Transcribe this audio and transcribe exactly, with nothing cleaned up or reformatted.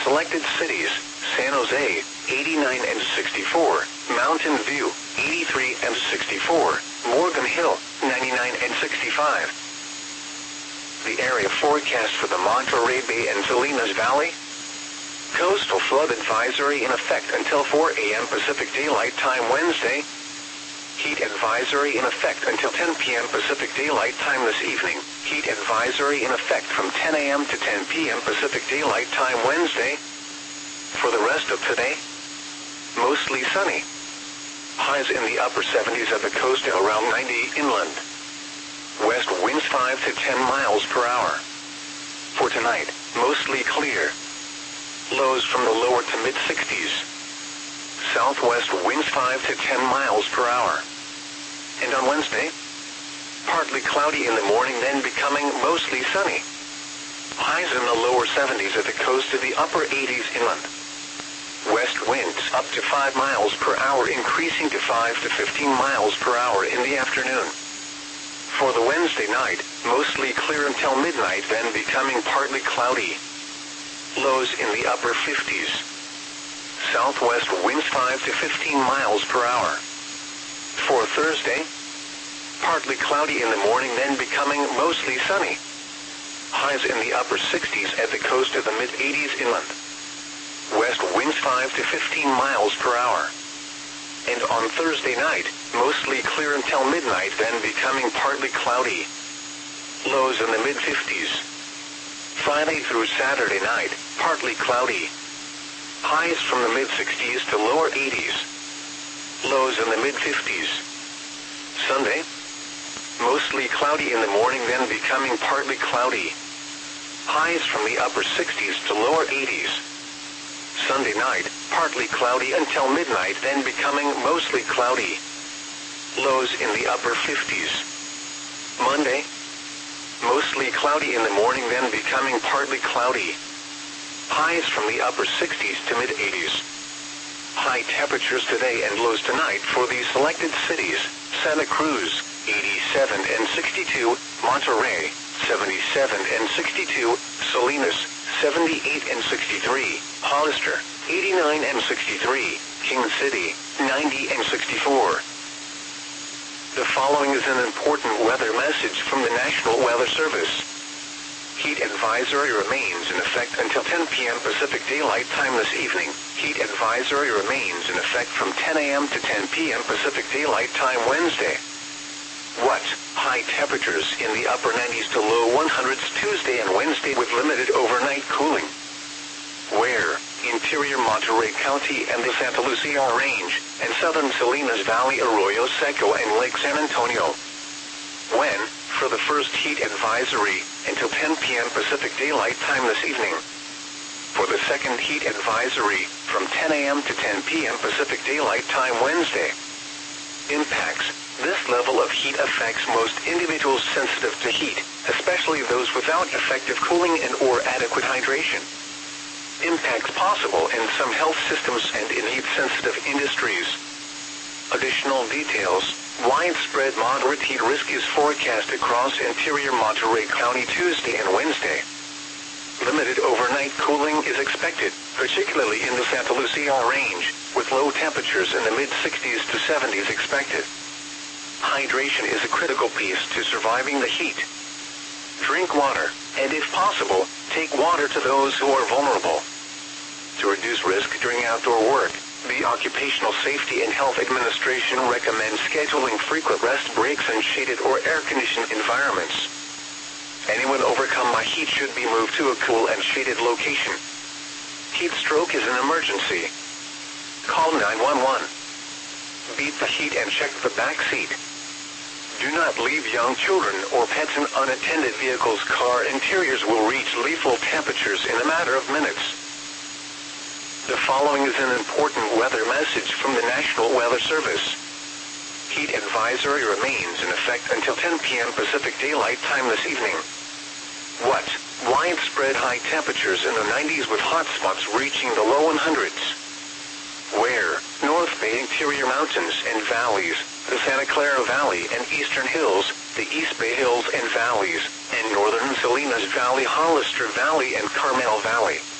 selected cities: San Jose, eighty-nine and sixty-four, Mountain View, eighty-three and sixty-four, Morgan Hill, ninety-nine and sixty-five. The area forecast for the Monterey Bay and Salinas Valley. Coastal flood advisory in effect until four a m Pacific Daylight Time Wednesday. Heat advisory in effect until ten p m Pacific Daylight Time this evening. Heat advisory in effect from ten a m to ten p m Pacific Daylight Time Wednesday. For the rest of today, mostly sunny. Highs in the upper seventies at the coast and around ninety inland. West winds five to ten miles per hour. For tonight, mostly clear. Lows from the lower to mid sixties. Southwest winds five to ten miles per hour. And on Wednesday, partly cloudy in the morning, then becoming mostly sunny. Highs in the lower seventies at the coast to the upper eighties inland. West winds up to five miles per hour, increasing to five to fifteen miles per hour in the afternoon. For the Wednesday night, mostly clear until midnight, then becoming partly cloudy. Lows in the upper fifties. Southwest winds five to fifteen miles per hour. For Thursday, partly cloudy in the morning, then becoming mostly sunny. Highs in the upper sixties at the coast to the mid eighties inland. West winds five to fifteen miles per hour. And on Thursday night, mostly clear until midnight, then becoming partly cloudy. Lows in the mid fifties. Friday through Saturday night, partly cloudy. Highs from the mid sixties to lower eighties. Lows in the mid fifties. Sunday, mostly cloudy in the morning, then becoming partly cloudy. Highs from the upper sixties to lower eighties. Sunday night, partly cloudy until midnight, then becoming mostly cloudy. Lows in the upper fifties. Monday, mostly cloudy in the morning, then becoming partly cloudy. Highs from the upper sixties to mid eighties. High temperatures today and lows tonight for these selected cities: Santa Cruz, eighty-seven and sixty-two, Monterey, seventy-seven and sixty-two, Salinas, seventy-eight and sixty-three, Hollister, eighty-nine and sixty-three, King City, ninety and sixty-four. The following is an important weather message from the National Weather Service. Heat advisory remains in effect until ten p m Pacific Daylight Time this evening. Heat advisory remains in effect from ten a m to ten p m Pacific Daylight Time Wednesday. What? High temperatures in the upper nineties to low hundreds Tuesday and Wednesday with limited overnight cooling. Where? Interior Monterey County and the Santa Lucia Range, and southern Salinas Valley, Arroyo Seco, and Lake San Antonio. When? For the first heat advisory, until ten p m Pacific Daylight Time this evening. For the second heat advisory, from ten a m to ten p m Pacific Daylight Time Wednesday. Impacts. This level of heat affects most individuals sensitive to heat, especially those without effective cooling and or adequate hydration. Impacts possible in some health systems and in heat-sensitive industries. Additional details. Widespread moderate heat risk is forecast across interior Monterey County Tuesday and Wednesday. Limited overnight cooling is expected, particularly in the Santa Lucia Range, with low temperatures in the mid sixties to seventies expected. Hydration is a critical piece to surviving the heat. Drink water, and if possible, take water to those who are vulnerable. To reduce risk during outdoor work, the Occupational Safety and Health Administration recommends scheduling frequent rest breaks in shaded or air-conditioned environments. Anyone overcome by heat should be moved to a cool and shaded location. Heat stroke is an emergency. Call nine one one. Beat the heat and check the back seat. Do not leave young children or pets in unattended vehicles. Car interiors will reach lethal temperatures in a matter of minutes. The following is an important weather message from the National Weather Service. Heat advisory remains in effect until ten p m Pacific Daylight Time this evening. What? Widespread high temperatures in the nineties with hot spots reaching the low hundreds. Where? North Bay interior mountains and valleys, the Santa Clara Valley and Eastern Hills, the East Bay Hills and Valleys, and northern Salinas Valley, Hollister Valley, and Carmel Valley.